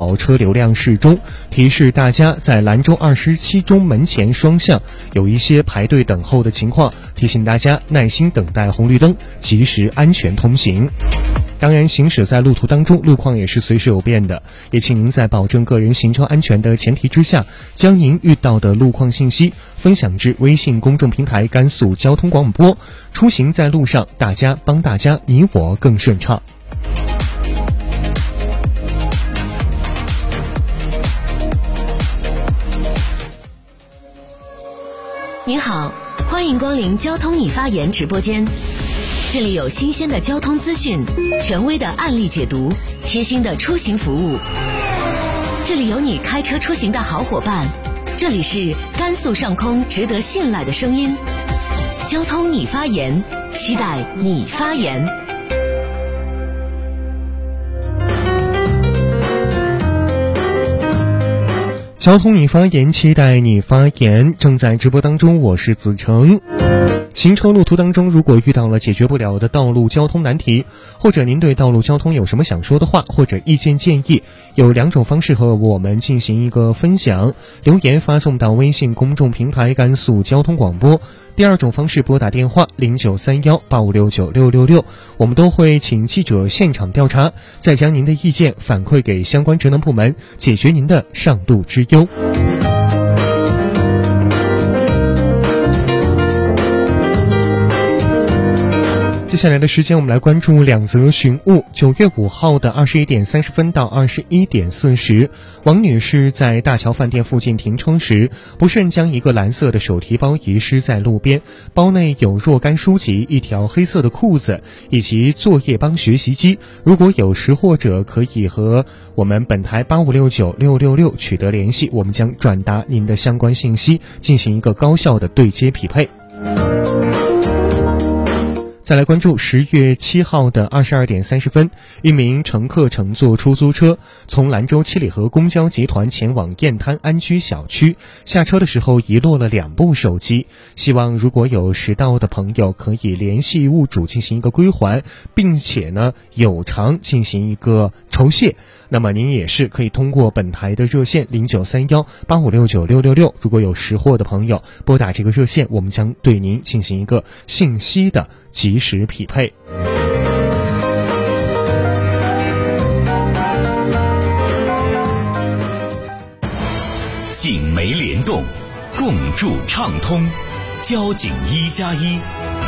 保车流量适中，提示大家在兰州27中门前双向有一些排队等候的情况，提醒大家耐心等待红绿灯，及时安全通行。当然，行驶在路途当中，路况也是随时有变的，也请您在保证个人行车安全的前提之下，将您遇到的路况信息分享至微信公众平台甘肃交通广播。出行在路上，大家帮大家，你我更顺畅。 您好，欢迎光临交通你发言直播间。这里有新鲜的交通资讯，权威的案例解读，贴心的出行服务。这里有你开车出行的好伙伴，这里是甘肃上空值得信赖的声音。交通你发言，期待你发言。 交通你发言，期待你发言。正在直播当中，我是子成。行车路途当中，如果遇到了解决不了的道路交通难题，或者您对道路交通有什么想说的话或者意见建议，有2种方式和我们进行一个分享。留言发送到微信公众平台甘肃交通广播，第2种方式拨打电话093185696666，我们都会请记者现场调查，再将您的意见反馈给相关职能部门，解决您的上路之忧。接下来的时间，我们来关注2则寻物。9月5号的21点30分到21点40，王女士在大桥饭店附近停车时，不慎将一个蓝色的手提包遗失在路边，包内有若干书籍、一条黑色的裤子以及作业帮学习机。如果有识货者，可以和我们本台8569666取得联系，我们将转达您的相关信息，进行一个高效的对接匹配。再来关注10月7号的22点30分，一名乘客乘坐出租车从兰州七里河公交集团前往雁滩安居小区，下车的时候遗落了2部手机，希望如果有拾到的朋友可以联系物主进行一个归还，并且呢有偿进行一个酬谢。那么您也是可以通过本台的热线093185696666，如果有识货的朋友拨打这个热线，我们将对您进行一个信息的及时匹配。 警媒联动，共筑畅通，交警1+1。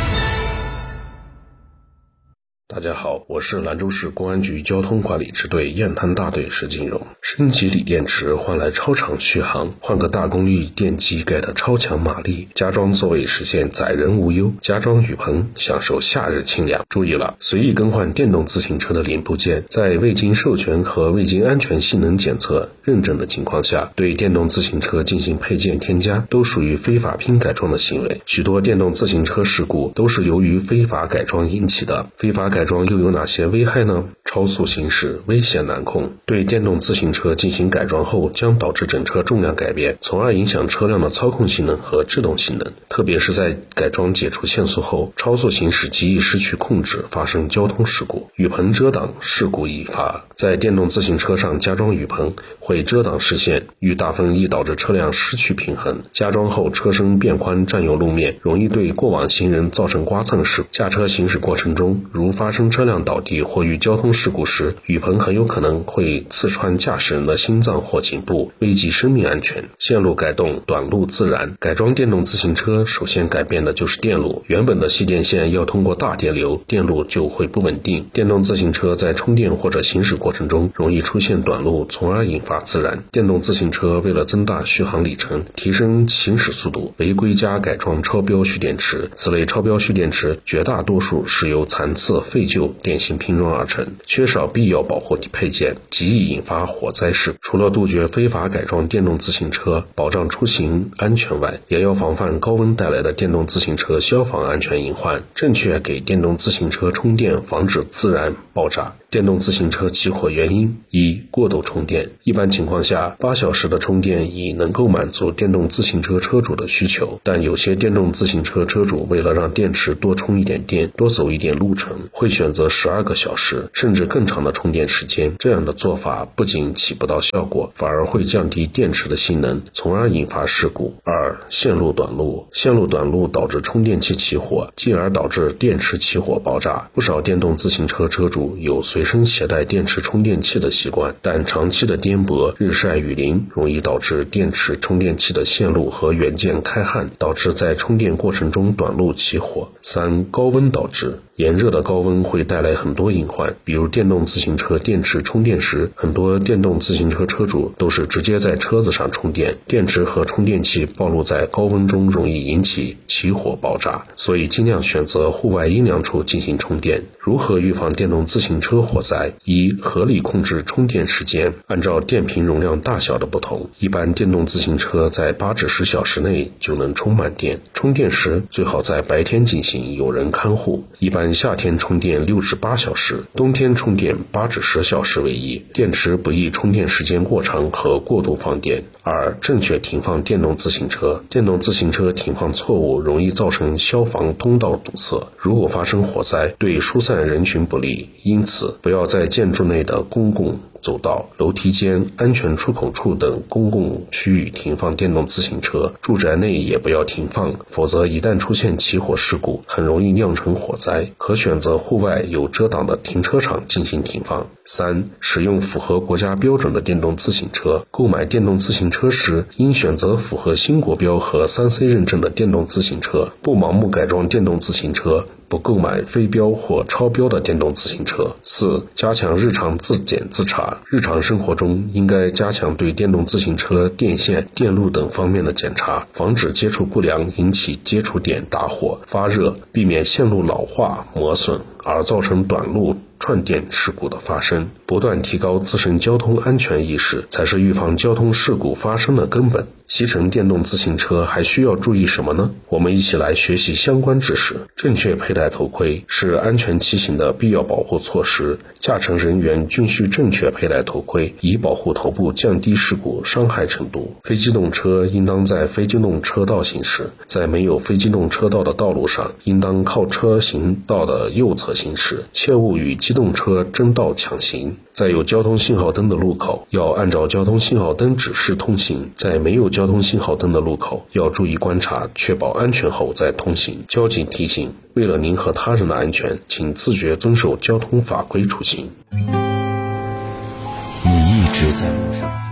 大家好，我是兰州市公安局交通管理支队雁滩大队石金荣。升级锂电池换来超长续航，换个大功率电机盖的超强马力，加装座位实现载人无忧，加装雨棚享受夏日清凉。注意了，随意更换电动自行车的零部件，在未经授权和未经安全性能检测认证的情况下，对电动自行车进行配件添加，都属于非法拼改装的行为。许多电动自行车事故都是由于非法改装引起的。非法改装又有哪些危害呢？超速行驶危险难控，对电动自行车进行改装后将导致整车重量改变，从而影响车辆的操控性能和制动性能。特别是在改装解除限速后，超速行驶极易失去控制，发生交通事故。雨棚遮挡事故易发，在电动自行车上加装雨棚会遮挡视线，雨大风易导致车辆失去平衡，加装后车身变宽占用路面，容易对过往行人造成刮蹭事故。驾车行驶过程中，如发生车辆倒地或遇交通事故时，雨棚很有可能会刺穿驾驶人的心脏或颈部，危及生命安全。线路改动，短路自燃。改装电动自行车首先改变的就是电路，原本的细电线要通过大电流，电路就会不稳定。电动自行车在充电或者行驶过程中容易出现短路，从而引发自燃。电动自行车为了增大续航里程，提升行驶速度，违规加改装超标蓄电池。此类超标蓄电池绝大多数是由残次废旧电芯拼装而成，缺少必要保护配件，极易引发火灾事故。除了杜绝非法改装电动自行车，保障出行安全外，也要防范高温带来的电动自行车消防安全隐患，正确给电动自行车充电，防止自燃爆炸。 电动自行车起火原因：一、过度充电。一般情况下，8小时的充电已能够满足电动自行车车主的需求，但有些电动自行车车主为了让电池多充一点电，多走一点路程，会选择12个小时甚至更长的充电时间。这样的做法不仅起不到效果，反而会降低电池的性能，从而引发事故。2、线路短路。线路短路导致充电器起火，进而导致电池起火爆炸。不少电动自行车车主有随身携带电池充电器的习惯，但长期的颠簸、日晒雨淋容易导致电池充电器的线路和元件开焊，导致在充电过程中短路起火。3、高温导致。炎热的高温会带来很多隐患，比如电动自行车电池充电时，很多电动自行车车主都是直接在车子上充电，电池和充电器暴露在高温中容易引起起火爆炸，所以尽量选择户外阴凉处进行充电。如何预防电动自行车火灾？一、合理控制充电时间，按照电瓶容量大小的不同，一般电动自行车在8至10小时内就能充满电。充电时最好在白天进行，有人看护。一般夏天充电6至8小时，冬天充电8至10小时为宜。电池不宜充电时间过长和过度放电。2、正确停放电动自行车。电动自行车停放错误容易造成消防通道堵塞，如果发生火灾，对疏散人群不利，因此不要在建筑内的公共走道、楼梯间、安全出口处等公共区域停放电动自行车，住宅内也不要停放，否则一旦出现起火事故，很容易酿成火灾。可选择户外有遮挡的停车场进行停放。3、使用符合国家标准的电动自行车。购买电动自行车时，应选择符合新国标和3C 认证的电动自行车，不盲目改装电动自行车，不购买非标或超标的电动自行车。4、加强日常自检自查。日常生活中应该加强对电动自行车电线、电路等方面的检查，防止接触不良引起接触点打火、发热，避免线路老化、磨损而造成短路串电事故的发生。不断提高自身交通安全意识，才是预防交通事故发生的根本。骑乘电动自行车还需要注意什么呢？我们一起来学习相关知识。正确佩戴头盔是安全骑行的必要保护措施，驾乘人员均需正确佩戴头盔，以保护头部，降低事故伤害程度。非机动车应当在非机动车道行驶，在没有非机动车道的道路上，应当靠车行道的右侧行驶，切勿与机动车争道抢行。在有交通信号灯的路口，要按照交通信号灯指示通行；在没有交通信号灯的路口，要注意观察，确保安全后再通行。交警提醒：为了您和他人的安全，请自觉遵守交通法规出行。 你一直在路上。